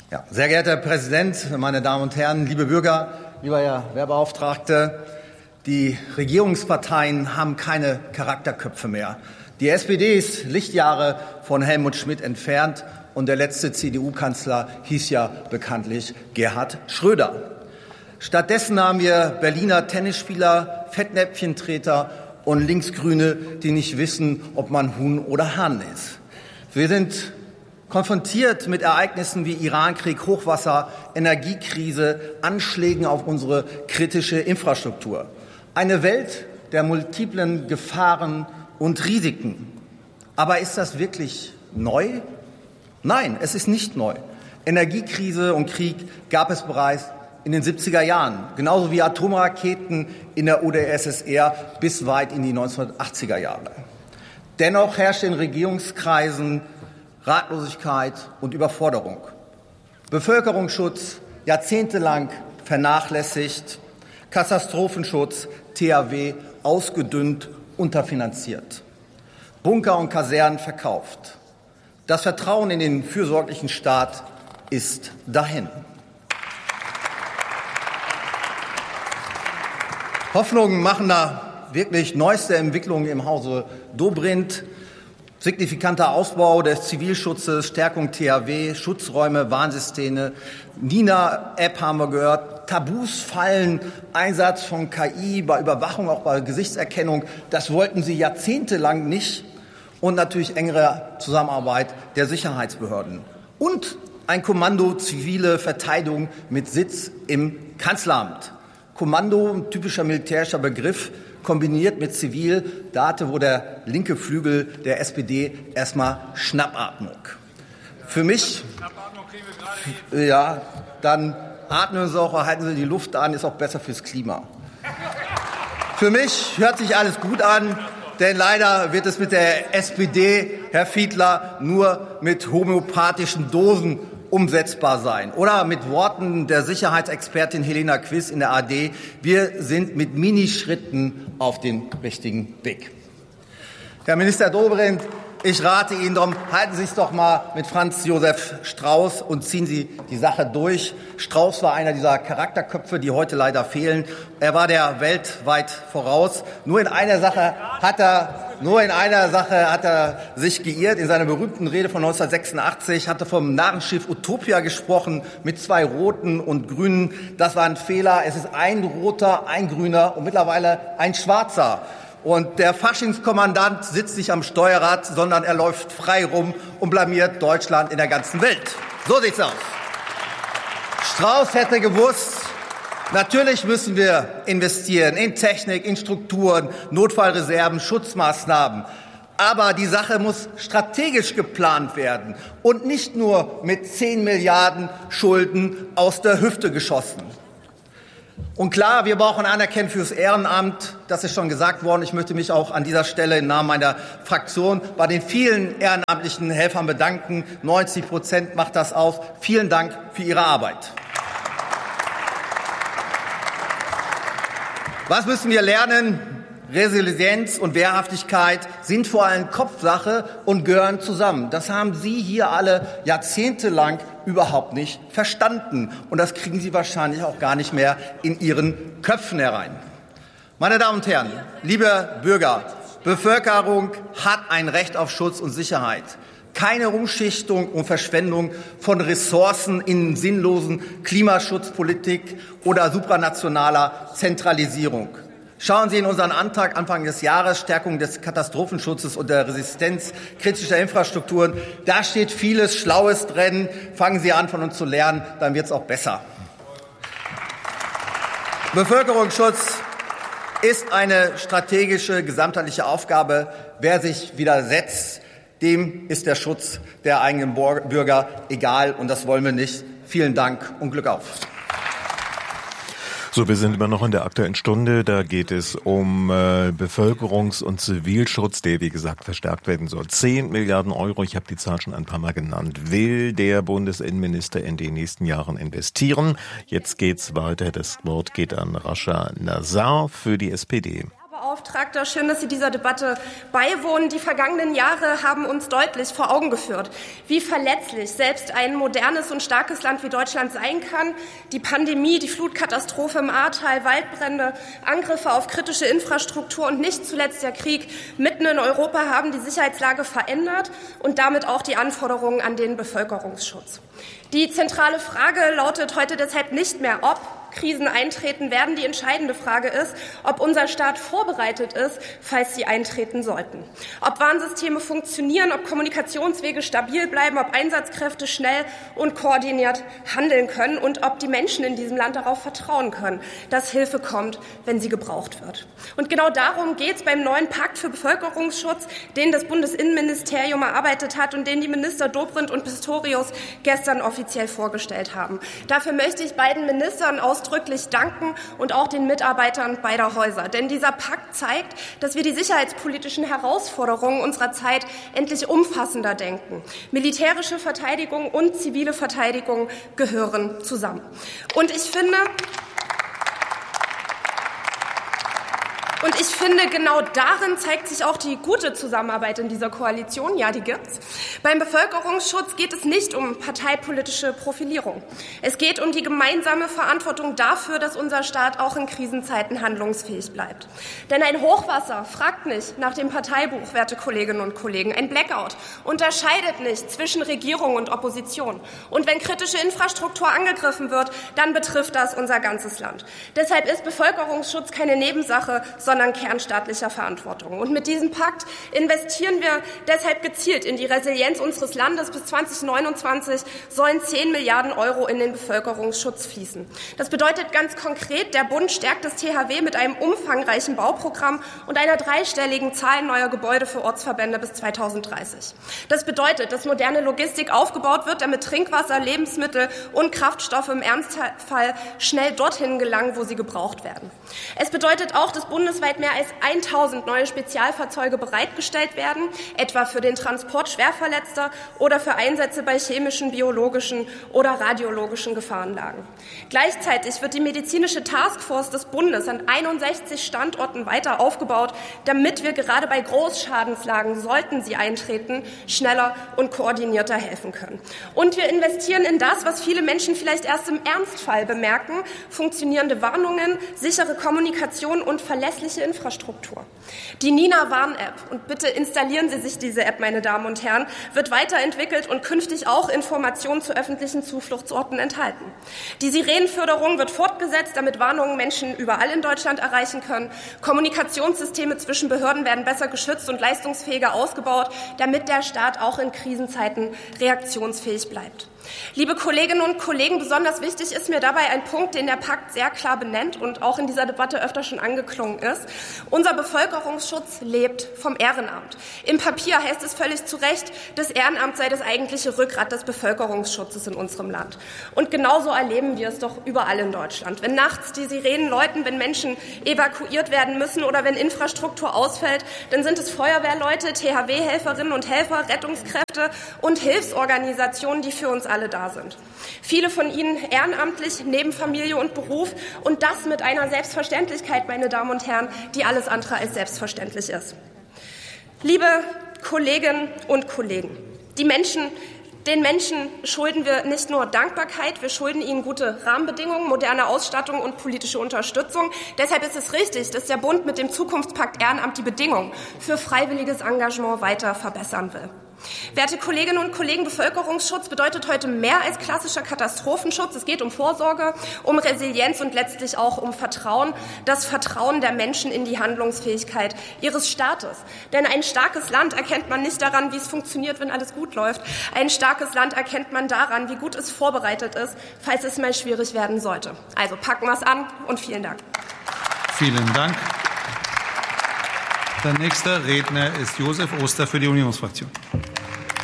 Ja, sehr geehrter Herr Präsident, meine Damen und Herren, liebe Bürger, lieber Herr Wehrbeauftragte, die Regierungsparteien haben keine Charakterköpfe mehr. Die SPD ist Lichtjahre von Helmut Schmidt entfernt und der letzte CDU-Kanzler hieß ja bekanntlich Gerhard Schröder. Stattdessen haben wir Berliner Tennisspieler, Fettnäpfchentreter und Linksgrüne, die nicht wissen, ob man Huhn oder Hahn ist. Wir sind konfrontiert mit Ereignissen wie Irankrieg, Hochwasser, Energiekrise, Anschlägen auf unsere kritische Infrastruktur. Eine Welt der multiplen Gefahren und Risiken. Aber ist das wirklich neu? Nein, es ist nicht neu. Energiekrise und Krieg gab es bereits in den 70er Jahren, genauso wie Atomraketen in der UdSSR bis weit in die 1980er Jahre. Dennoch herrscht in Regierungskreisen Ratlosigkeit und Überforderung. Bevölkerungsschutz jahrzehntelang vernachlässigt, Katastrophenschutz, THW ausgedünnt, unterfinanziert, Bunker und Kasernen verkauft. Das Vertrauen in den fürsorglichen Staat ist dahin. Hoffnungen machen da wirklich neueste Entwicklungen im Hause Dobrindt. Signifikanter Ausbau des Zivilschutzes, Stärkung THW, Schutzräume, Warnsysteme, Nina-App haben wir gehört, Tabus fallen, Einsatz von KI bei Überwachung, auch bei Gesichtserkennung. Das wollten Sie jahrzehntelang nicht. Und natürlich engere Zusammenarbeit der Sicherheitsbehörden. Und ein Kommando zivile Verteidigung mit Sitz im Kanzleramt. Kommando, ein typischer militärischer Begriff, kombiniert mit Zivil, da hatte wohl der linke Flügel der SPD erstmal Schnappatmung. Für mich, ja, dann atmen Sie auch, halten Sie die Luft an, ist auch besser fürs Klima. Für mich hört sich alles gut an, denn leider wird es mit der SPD, Herr Fiedler, nur mit homöopathischen Dosen umsetzbar sein. Oder mit Worten der Sicherheitsexpertin Helena Quiss in der ARD, wir sind mit Minischritten auf dem richtigen Weg. Herr Minister Dobrindt, ich rate Ihnen darum, halten Sie es doch mal mit Franz Josef Strauß und ziehen Sie die Sache durch. Strauß war einer dieser Charakterköpfe, die heute leider fehlen. Er war der weltweit voraus. Nur in einer Sache hat er sich geirrt. In seiner berühmten Rede von 1986 hat er vom Narrenschiff Utopia gesprochen mit 2 Roten und Grünen. Das war ein Fehler. Es ist ein Roter, ein Grüner und mittlerweile ein Schwarzer. Und der Faschingskommandant sitzt nicht am Steuerrad, sondern er läuft frei rum und blamiert Deutschland in der ganzen Welt. So sieht's aus. Strauß hätte gewusst, natürlich müssen wir investieren in Technik, in Strukturen, Notfallreserven, Schutzmaßnahmen. Aber die Sache muss strategisch geplant werden und nicht nur mit 10 Milliarden Schulden aus der Hüfte geschossen. Und klar, wir brauchen Anerkennung fürs Ehrenamt. Das ist schon gesagt worden. Ich möchte mich auch an dieser Stelle im Namen meiner Fraktion bei den vielen ehrenamtlichen Helfern bedanken. 90% macht das aus. Vielen Dank für Ihre Arbeit. Was müssen wir lernen? Resilienz und Wehrhaftigkeit sind vor allem Kopfsache und gehören zusammen. Das haben Sie hier alle jahrzehntelang überhaupt nicht verstanden. Und das kriegen Sie wahrscheinlich auch gar nicht mehr in Ihren Köpfen herein. Meine Damen und Herren, liebe Bürger, Bevölkerung hat ein Recht auf Schutz und Sicherheit. Keine Umschichtung und Verschwendung von Ressourcen in sinnlosen Klimaschutzpolitik oder supranationaler Zentralisierung. Schauen Sie in unseren Antrag Anfang des Jahres, Stärkung des Katastrophenschutzes und der Resistenz kritischer Infrastrukturen. Da steht vieles Schlaues drin. Fangen Sie an, von uns zu lernen, dann wird es auch besser. Bevölkerungsschutz ist eine strategische, gesamtheitliche Aufgabe. Wer sich widersetzt, dem ist der Schutz der eigenen Bürger egal. Und das wollen wir nicht. Vielen Dank und Glück auf. So, wir sind immer noch in der Aktuellen Stunde. Da geht es um Bevölkerungs- und Zivilschutz, der, wie gesagt, verstärkt werden soll. 10 Milliarden Euro, ich habe die Zahl schon ein paar Mal genannt, will der Bundesinnenminister in den nächsten Jahren investieren. Jetzt geht's weiter. Das Wort geht an Rascha Nazar für die SPD. Bundesbeauftragter, schön, dass Sie dieser Debatte beiwohnen. Die vergangenen Jahre haben uns deutlich vor Augen geführt, wie verletzlich selbst ein modernes und starkes Land wie Deutschland sein kann. Die Pandemie, die Flutkatastrophe im Ahrtal, Waldbrände, Angriffe auf kritische Infrastruktur und nicht zuletzt der Krieg mitten in Europa haben die Sicherheitslage verändert und damit auch die Anforderungen an den Bevölkerungsschutz. Die zentrale Frage lautet heute deshalb nicht mehr, ob Krisen eintreten werden. Die entscheidende Frage ist, ob unser Staat vorbereitet ist, falls sie eintreten sollten. Ob Warnsysteme funktionieren, ob Kommunikationswege stabil bleiben, ob Einsatzkräfte schnell und koordiniert handeln können und ob die Menschen in diesem Land darauf vertrauen können, dass Hilfe kommt, wenn sie gebraucht wird. Und genau darum geht es beim neuen Pakt für Bevölkerungsschutz, den das Bundesinnenministerium erarbeitet hat und den die Minister Dobrindt und Pistorius gestern offiziell vorgestellt haben. Dafür möchte ich beiden Ministern ausdrücklich danken und auch den Mitarbeitern beider Häuser. Denn dieser Pakt zeigt, dass wir die sicherheitspolitischen Herausforderungen unserer Zeit endlich umfassender denken. Militärische Verteidigung und zivile Verteidigung gehören zusammen. Und ich finde, genau darin zeigt sich auch die gute Zusammenarbeit in dieser Koalition. Ja, die gibt's. Beim Bevölkerungsschutz geht es nicht um parteipolitische Profilierung. Es geht um die gemeinsame Verantwortung dafür, dass unser Staat auch in Krisenzeiten handlungsfähig bleibt. Denn ein Hochwasser fragt nicht nach dem Parteibuch, werte Kolleginnen und Kollegen. Ein Blackout unterscheidet nicht zwischen Regierung und Opposition. Und wenn kritische Infrastruktur angegriffen wird, dann betrifft das unser ganzes Land. Deshalb ist Bevölkerungsschutz keine Nebensache, sondern kernstaatlicher Verantwortung. Und mit diesem Pakt investieren wir deshalb gezielt in die Resilienz unseres Landes. Bis 2029 sollen 10 Milliarden Euro in den Bevölkerungsschutz fließen. Das bedeutet ganz konkret, der Bund stärkt das THW mit einem umfangreichen Bauprogramm und einer dreistelligen Zahl neuer Gebäude für Ortsverbände bis 2030. Das bedeutet, dass moderne Logistik aufgebaut wird, damit Trinkwasser, Lebensmittel und Kraftstoffe im Ernstfall schnell dorthin gelangen, wo sie gebraucht werden. Es bedeutet auch, dass bundesweit mehr als 1000 neue Spezialfahrzeuge bereitgestellt werden, etwa für den Transport Schwerverletzter oder für Einsätze bei chemischen, biologischen oder radiologischen Gefahrenlagen. Gleichzeitig wird die medizinische Taskforce des Bundes an 61 Standorten weiter aufgebaut, damit wir gerade bei Großschadenslagen, sollten sie eintreten, schneller und koordinierter helfen können. Und wir investieren in das, was viele Menschen vielleicht erst im Ernstfall bemerken: funktionierende Warnungen, sichere Kommunikation und verlässliche Infrastruktur. Die Nina-Warn-App, und bitte installieren Sie sich diese App, meine Damen und Herren, wird weiterentwickelt und künftig auch Informationen zu öffentlichen Zufluchtsorten enthalten. Die Sirenenförderung wird fortgesetzt, damit Warnungen Menschen überall in Deutschland erreichen können. Kommunikationssysteme zwischen Behörden werden besser geschützt und leistungsfähiger ausgebaut, damit der Staat auch in Krisenzeiten reaktionsfähig bleibt. Liebe Kolleginnen und Kollegen, besonders wichtig ist mir dabei ein Punkt, den der Pakt sehr klar benennt und auch in dieser Debatte öfter schon angeklungen ist. Unser Bevölkerungsschutz lebt vom Ehrenamt. Im Papier heißt es völlig zu Recht, das Ehrenamt sei das eigentliche Rückgrat des Bevölkerungsschutzes in unserem Land. Und genauso erleben wir es doch überall in Deutschland. Wenn nachts die Sirenen läuten, wenn Menschen evakuiert werden müssen oder wenn Infrastruktur ausfällt, dann sind es Feuerwehrleute, THW-Helferinnen und Helfer, Rettungskräfte und Hilfsorganisationen, die für uns alle da sind. Viele von ihnen ehrenamtlich, neben Familie und Beruf, und das mit einer Selbstverständlichkeit, meine Damen und Herren, die alles andere als selbstverständlich ist. Liebe Kolleginnen und Kollegen, den Menschen schulden wir nicht nur Dankbarkeit, wir schulden ihnen gute Rahmenbedingungen, moderne Ausstattung und politische Unterstützung. Deshalb ist es richtig, dass der Bund mit dem Zukunftspakt Ehrenamt die Bedingungen für freiwilliges Engagement weiter verbessern will. Werte Kolleginnen und Kollegen, Bevölkerungsschutz bedeutet heute mehr als klassischer Katastrophenschutz. Es geht um Vorsorge, um Resilienz und letztlich auch um Vertrauen, das Vertrauen der Menschen in die Handlungsfähigkeit ihres Staates. Denn ein starkes Land erkennt man nicht daran, wie es funktioniert, wenn alles gut läuft. Ein starkes Land erkennt man daran, wie gut es vorbereitet ist, falls es mal schwierig werden sollte. Also packen wir es an und vielen Dank. Vielen Dank. Der nächste Redner ist Josef Oster für die Unionsfraktion.